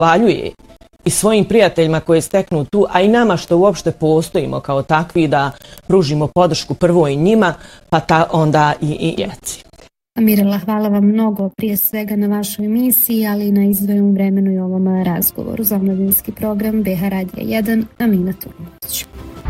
valjuje i svojim prijateljima koje steknu tu, a i nama što uopšte postojimo kao takvi da pružimo podršku prvo i njima, pa onda i djeci. Mirela, hvala vam mnogo prije svega na vašoj emisiji, ali i na izdvojenom vremenu i ovom razgovoru za omladinski program BH Radija 1. Amina Turmović.